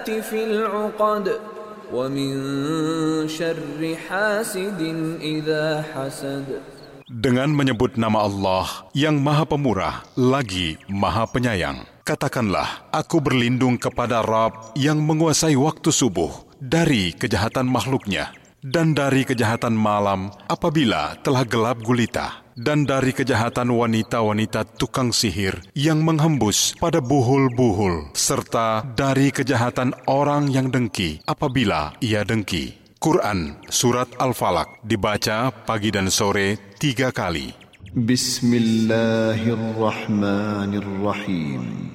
في العقد ومن شر حاسد إذا حسد. Dengan menyebut nama Allah yang Maha Pemurah lagi Maha Penyayang, katakanlah, aku berlindung kepada Rabb yang menguasai waktu subuh dari kejahatan makhluknya, dan dari kejahatan malam apabila telah gelap gulita, dan dari kejahatan wanita-wanita tukang sihir yang menghembus pada buhul-buhul, serta dari kejahatan orang yang dengki apabila ia dengki. Quran Surat Al-Falaq dibaca pagi dan sore 3 kali. Bismillahirrahmanirrahim.